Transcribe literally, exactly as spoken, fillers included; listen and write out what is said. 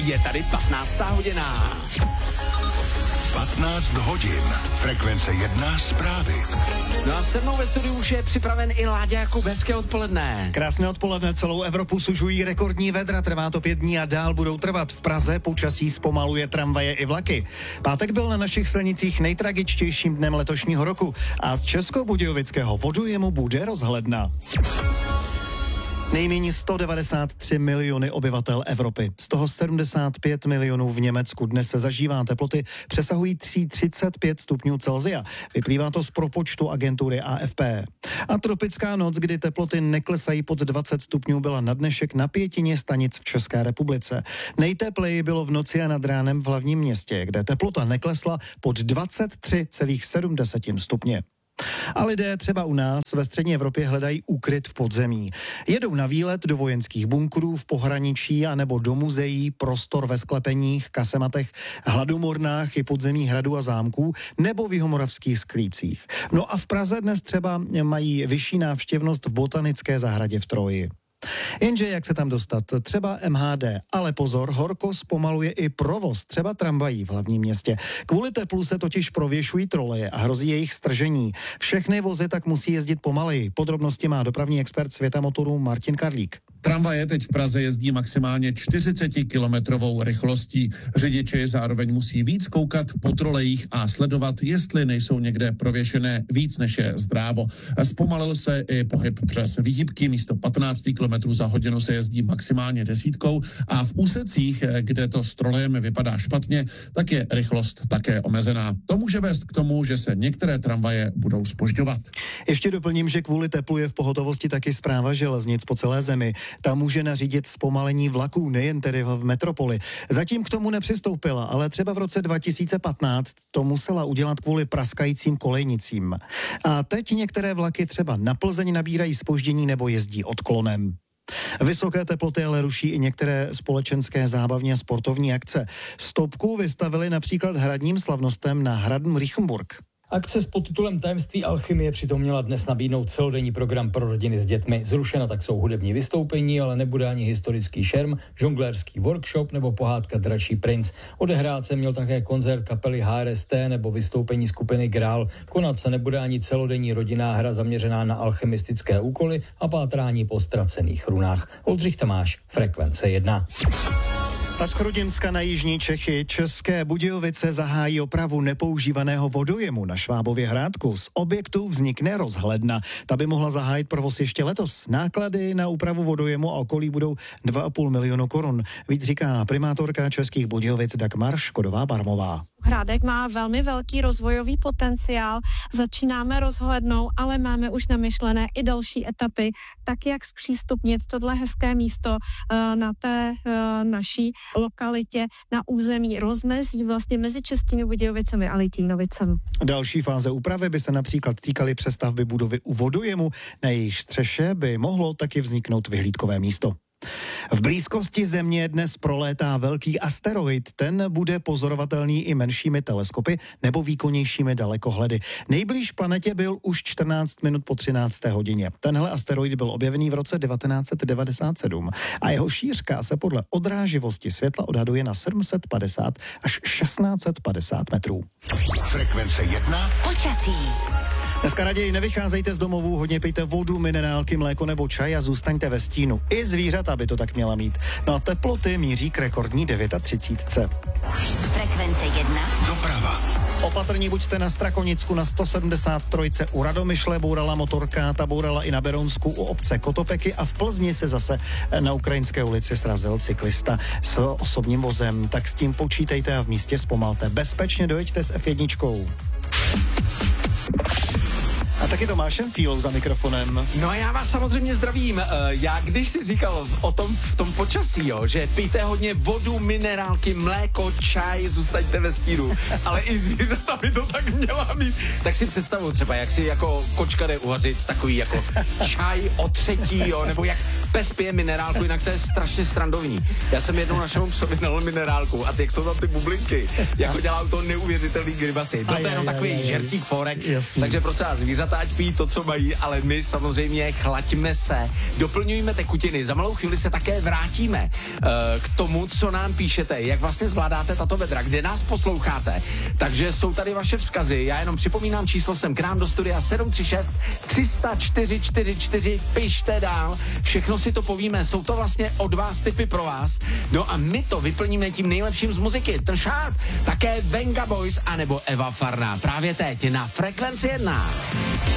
je tady patnáctá hodina. patnáct hodin. Frekvence jedna zprávy. No a se mnou ve studiu už je připraven i Láďa Jakub. Hezké odpoledne. Krásné odpoledne, celou Evropu sužují rekordní vedra, trvá to pět dní a dál budou trvat. V Praze počasí zpomaluje tramvaje i vlaky. Pátek byl na našich silnicích nejtragičtějším dnem letošního roku a z Českobudějovického vodojemu bude rozhledna. Nejméně sto devadesát tři miliony obyvatel Evropy, z toho sedmdesát pět milionů v Německu. Dnes se zažívá teploty přesahují třicet pět stupňů Celsia. Vyplývá to z propočtu agentury A F P. A tropická noc, kdy teploty neklesají pod dvacet stupňů, byla na dnešek na pětině stanic v České republice. Nejtepleji bylo v noci a nad ránem v hlavním městě, kde teplota neklesla pod dvacet tři celá sedm stupně. A lidé třeba u nás ve střední Evropě hledají úkryt v podzemí. Jedou na výlet do vojenských bunkrů v pohraničí anebo do muzeí, prostor ve sklepeních, kasematech, hladomornách i podzemních hradů a zámků nebo v jihomoravských sklípcích. No a v Praze dnes třeba mají vyšší návštěvnost v botanické zahradě v Troji. Jenže jak se tam dostat? Třeba M H D, ale pozor, horko zpomaluje i provoz, třeba tramvají v hlavním městě. Kvůli teplu se totiž prověšují troleje a hrozí jejich stržení. Všechny vozy tak musí jezdit pomaleji. Podrobnosti má dopravní expert Světa motorů Martin Karlík. Tramvaje teď v Praze jezdí maximálně čtyřicetikilometrovou rychlostí. Řidiči zároveň musí víc koukat po trolejích a sledovat, jestli nejsou někde prověšené víc než je zdrávo. Zpomalil se i pohyb přes výhybky, místo patnáct kilometrů za hodinu se jezdí maximálně desítkou a v úsecích, kde to s trolejem vypadá špatně, tak je rychlost také omezená. To může vést k tomu, že se některé tramvaje budou zpožďovat. Ještě doplním, že kvůli teplu je v pohotovosti taky správa železnic po celé zemi. Ta může nařídit zpomalení vlaků, nejen tedy v metropoli. Zatím k tomu nepřistoupila, ale třeba v roce dva tisíce patnáct to musela udělat kvůli praskajícím kolejnicím. A teď některé vlaky třeba na Plzeň nabírají zpoždění nebo jezdí odklonem. Vysoké teploty ale ruší i některé společenské zábavní a sportovní akce. Stopku vystavili například hradním slavnostem na Hradem Richenburg. Akce s podtitulem Tajemství alchymie přitom měla dnes nabídnout celodenní program pro rodiny s dětmi. Zrušena tak jsou hudební vystoupení, ale nebude ani historický šerm, žonglérský workshop nebo pohádka Dračí princ. Odehrát se měl také koncert kapely H R S T nebo vystoupení skupiny Grál. Konat se nebude ani celodenní rodinná hra zaměřená na alchymistické úkoly a pátrání po ztracených runách. Oldřich Tamáš, Frekvence jedna. A z Chrudimska na jižní Čechy České Budějovice zahájí opravu nepoužívaného vodojemu na Švábově Hrádku. Z objektu vznikne rozhledna. Ta by mohla zahájit provoz ještě letos. Náklady na úpravu vodojemu a okolí budou dva a půl milionu korun. Víc říká primátorka Českých Budějovic Dagmar Škodová-Barmová. Hrádek má velmi velký rozvojový potenciál, začínáme rozhlednou, ale máme už namyšlené i další etapy, tak jak zpřístupnit tohle hezké místo uh, na té uh, naší lokalitě, na území rozmezí vlastně mezi Českými Budějovicemi a Litvínovicemi. Další fáze úpravy by se například týkaly přestavby budovy u vodojemu, na jejich střeše by mohlo taky vzniknout vyhlídkové místo. V blízkosti Země dnes prolétá velký asteroid. Ten bude pozorovatelný i menšími teleskopy nebo výkonnějšími dalekohledy. Nejblíž planetě byl už čtrnáct minut po třinácté hodině. Tenhle asteroid byl objevený v roce devatenáct set devadesát sedm a jeho šířka se podle odráživosti světla odhaduje na sedm set padesát až šestnáct set padesát metrů. Frekvence jedna. Počasí. Dneska raději nevycházejte z domovů, hodně pijte vodu, minerálky, mléko nebo čaj a zůstaňte ve stínu. I zvířata by to tak měla mít. No a teploty míří k rekordní třicet devět. Frekvence jedna. Doprava. Opatrní buďte na Strakonicku na sto sedmdesát tři u Radomyšle bourala motorka, ta bourala i na Beronsku u obce Kotopeky a v Plzni se zase na Ukrajinské ulici srazil cyklista s osobním vozem. Tak s tím počítejte a v místě zpomalte. Bezpečně dojeďte s F jedna. A taky Tomášem Fílou za mikrofonem. No a já vás samozřejmě zdravím. Já když si říkal o tom v tom počasí, jo, že pijte hodně vodu, minerálky, mléko, čaj, zůstaňte ve stínu, ale i zvířata by to tak měla mít. Tak si představuju třeba, jak si jako kočka jde uvařit takový jako čaj o třetí, jo, nebo jak pes pije minerálku, jinak to je strašně srandovní. Já jsem jednou našemu psovi nalil minerálku a ty, jak jsou tam ty bublinky, jako dělá to neuvěřitelný gribasy. No to je jenom takový žertík forek, takže prosím vás, zvířata ať pijí to, co mají, ale my samozřejmě chlaďme se, doplňujeme tekutiny. Za malou chvíli se také vrátíme uh, k tomu, co nám píšete, jak vlastně zvládáte tato vedra, kde nás posloucháte. Takže jsou tady vaše vzkazy. Já jenom připomínám číslo sem k nám do studia sedm tři šest tři nula čtyři čtyři čtyři. Pište dál. Všechno si to povíme. Jsou to vlastně od vás tipy pro vás. No a my to vyplníme tím nejlepším z muziky. Tršát, také Venga Boys anebo Eva Farná. Právě teď na Frekvenci jedna.